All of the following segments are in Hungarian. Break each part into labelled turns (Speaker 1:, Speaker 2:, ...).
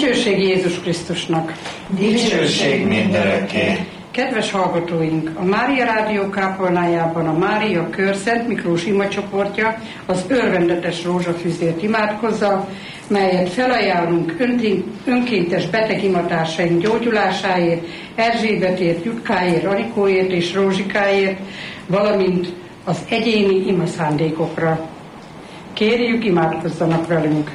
Speaker 1: Dicsőség Jézus Krisztusnak!
Speaker 2: Dicsőség mindörökké!
Speaker 1: Kedves hallgatóink! A Mária Rádió kápolnájában a Mária Kör Szent Miklós imacsoportja az örvendetes rózsafűzért imádkozza, melyet felajánlunk önkéntes beteg imatársaink gyógyulásáért, Erzsébetért, Jutkáért, Anikóért és Rózsikáért, valamint az egyéni imaszándékokra. Kérjük, imádkozzanak velünk!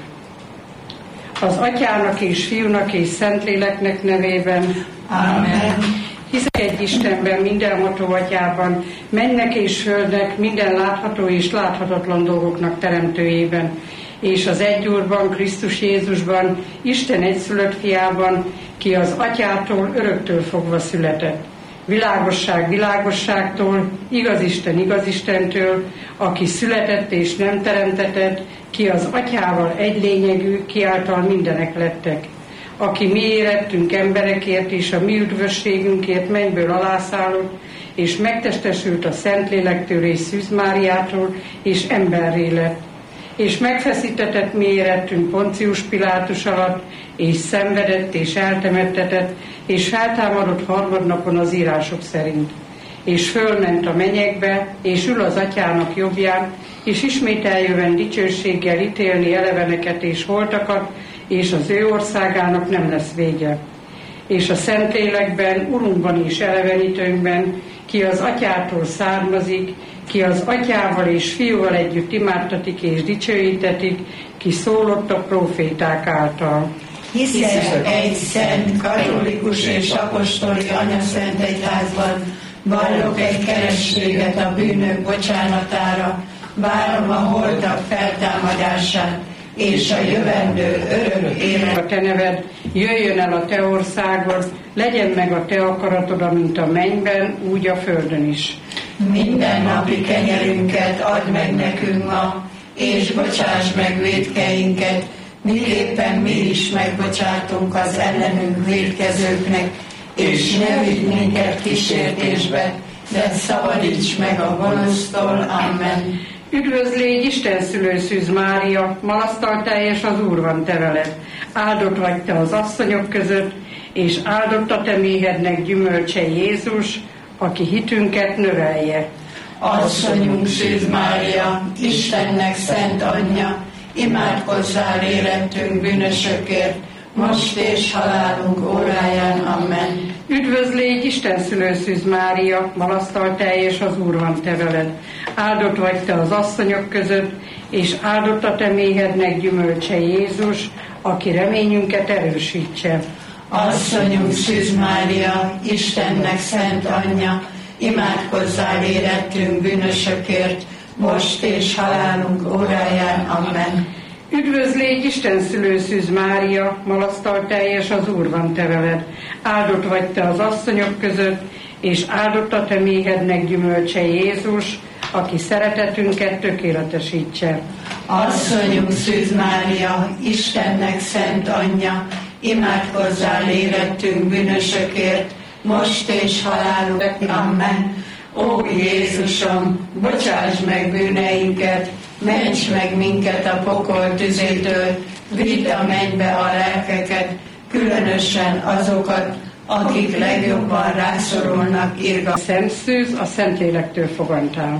Speaker 1: Az Atyának és Fiúnak és Szentléleknek nevében.
Speaker 2: Amen.
Speaker 1: Hiszek egy Istenben, mindenható Atyában, mennek és földnek, minden látható és láthatatlan dolgoknak teremtőjében, és az egy Úrban, Krisztus Jézusban, Isten egyszülött fiában, ki az Atyától öröktől fogva született. Világosság világosságtól, igazisten igazistentől, aki született és nem teremtetett, ki az Atyával egy lényegű, ki által mindenek lettek. Aki mi érettünk emberekért és a mi üdvösségünkért mennyből alászállott, és megtestesült a Szentlélektől és Szűz Máriától, és emberré lett. És megfeszítetett mi érettünk Poncius Pilátus alatt, és szenvedett és eltemettetett, és feltámadott harmadnapon az írások szerint. És fölment a mennyekbe, és ül az Atyának jobbján, és ismét eljövend dicsőséggel ítélni eleveneket és holtakat, és az ő országának nem lesz vége. És a Szentlélekben, Urunkban és elevenítőnkben, ki az Atyától származik, ki az Atyával és Fiúval együtt imádtatik és dicsőítetik, ki szólott a próféták által.
Speaker 2: Hiszek egy szent, katolikus és apostoli anyaszent egyházban, vallok egy kerességet a bűnök bocsánatára, várom a holtak feltámadását, és a jövendő örök élet.
Speaker 1: A te neved, jöjjön el a te országod, legyen meg a te akaratod, amint a mennyben, úgy a földön is.
Speaker 2: Minden napi kenyerünket add meg nekünk ma, és bocsáss meg vétkeinket, miképpen mi is megbocsátunk az ellenünk vétkezőknek, és ne vigy minket kísértésbe, de szabadíts meg a gonosztól. Amen.
Speaker 1: Üdvözlégy, Isten szülő Szűz Mária, malasztalteljes az Úr van te veled. Áldott vagy te az asszonyok között, és áldott a te méhednek gyümölcse Jézus, aki hitünket növelje.
Speaker 2: Asszonyunk Szűz Mária, Istennek szent anyja, imádkozzál érettünk bűnösökért, most és halálunk óráján. Amen.
Speaker 1: Üdvözlégy, Isten szülő Szűz Mária, malasztalteljes az Úr van te veled. Áldott vagy te az asszonyok között, és áldott a te méhednek gyümölcse Jézus, aki reményünket erősítse.
Speaker 2: Asszonyunk Szűz Mária, Istennek szent anyja, imádkozzál érettünk bűnösökért, most és halálunk óráján. Amen.
Speaker 1: Üdvözlégy, Isten szülő Szűz Mária, malasztalteljes az Úr van te veled. Áldott vagy te az asszonyok között, és áldott a te méhednek gyümölcse Jézus, aki szeretetünket tökéletesítse.
Speaker 2: Asszonyunk Szűz Mária, Istennek szent anyja, imádkozzál érettünk bűnösökért, most és halálunk. Amen. Ó Jézusom, bocsáss meg bűneinket, ments meg minket a pokol tüzétől, vidd a mennybe a lelkeket, különösen azokat, akik legjobban rászorulnak
Speaker 1: Szent Szűz a Szentlélektől fogantál.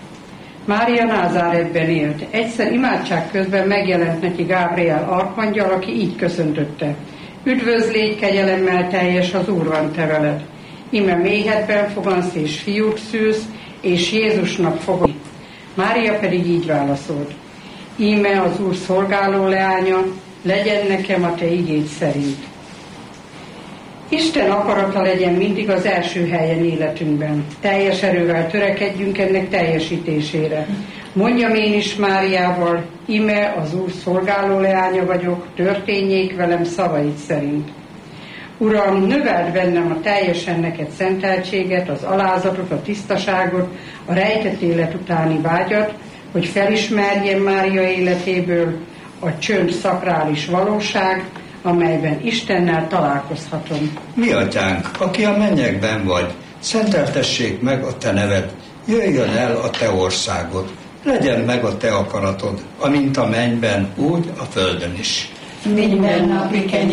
Speaker 1: Mária Názáretben élt. Egyszer imádság közben megjelent neki Gábriel arkangyal, aki így köszöntötte. Üdvözlégy, kegyelemmel teljes, az Úr van te veled. Íme méhedben fogansz és fiút szülsz, és Jézusnak fogod. Mária pedig így válaszolt. Íme az Úr szolgáló leánya, legyen nekem a te igéd szerint. Isten akarata legyen mindig az első helyen életünkben. Teljes erővel törekedjünk ennek teljesítésére. Mondjam én is Máriával, íme az Úr szolgáló leánya vagyok, történjék velem szavaid szerint. Uram, növeld bennem a teljesen neked szenteltséget, az alázatot, a tisztaságot, a rejtett élet utáni vágyat, hogy felismerjem Mária életéből a csönd szakrális valóság, amelyben Istennel találkozhatom.
Speaker 3: Mi atyánk, aki a mennyekben vagy, szenteltessék meg a te neved, jöjjön el a te országod, legyen meg a te akaratod, amint a mennyben, úgy a földön is.
Speaker 2: Minden napi